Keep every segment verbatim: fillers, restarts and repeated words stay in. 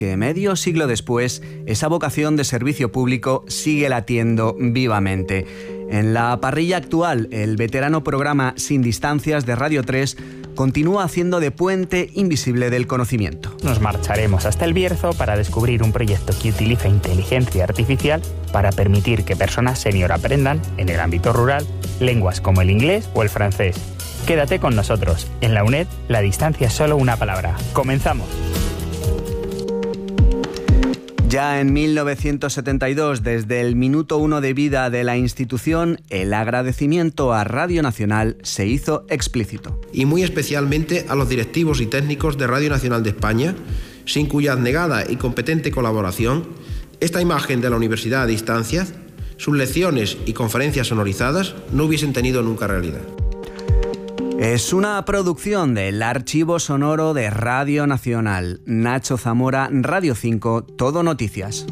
que medio siglo después, esa vocación de servicio público sigue latiendo vivamente. En la parrilla actual, el veterano programa Sin Distancias de Radio tres continúa haciendo de puente invisible del conocimiento. Nos marcharemos hasta el Bierzo para descubrir un proyecto que utiliza inteligencia artificial para permitir que personas senior aprendan, en el ámbito rural, lenguas como el inglés o el francés. Quédate con nosotros. En la UNED, la distancia es solo una palabra. ¡Comenzamos! Ya en mil novecientos setenta y dos, desde el minuto uno de vida de la institución, el agradecimiento a Radio Nacional se hizo explícito. Y muy especialmente a los directivos y técnicos de Radio Nacional de España, sin cuya abnegada y competente colaboración, esta imagen de la universidad a distancia, sus lecciones y conferencias sonorizadas no hubiesen tenido nunca realidad. Es una producción del Archivo Sonoro de Radio Nacional. Nacho Zamora, Radio cinco, Todo Noticias.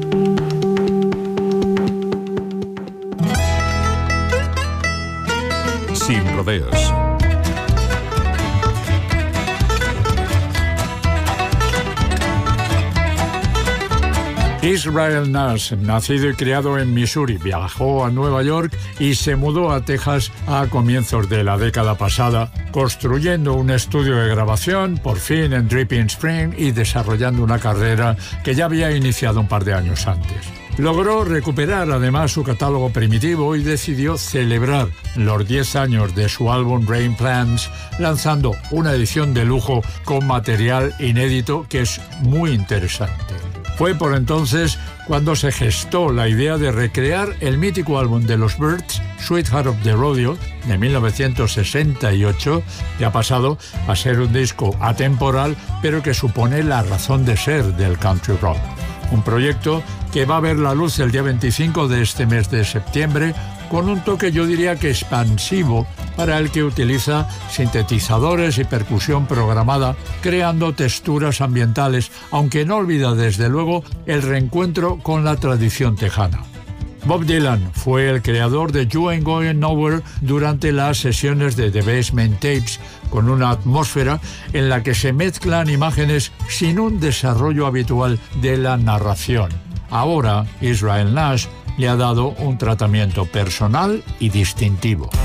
Sin rodeos. Israel Nash, nacido y criado en Missouri, viajó a Nueva York y se mudó a Texas a comienzos de la década pasada, construyendo un estudio de grabación, por fin en Dripping Spring, y desarrollando una carrera que ya había iniciado un par de años antes. Logró recuperar además su catálogo primitivo y decidió celebrar los diez años de su álbum Rain Plants lanzando una edición de lujo con material inédito que es muy interesante. Fue por entonces cuando se gestó la idea de recrear el mítico álbum de los Byrds, Sweetheart of the Rodeo, de mil novecientos sesenta y ocho, que ha pasado a ser un disco atemporal, pero que supone la razón de ser del country rock. Un proyecto que va a ver la luz el día veinticinco de este mes de septiembre, con un toque yo diría que expansivo para el que utiliza sintetizadores y percusión programada, creando texturas ambientales, aunque no olvida desde luego el reencuentro con la tradición tejana. Bob Dylan fue el creador de You Ain't Going Nowhere durante las sesiones de The Basement Tapes, con una atmósfera en la que se mezclan imágenes sin un desarrollo habitual de la narración. Ahora, Israel Nash le ha dado un tratamiento personal y distintivo.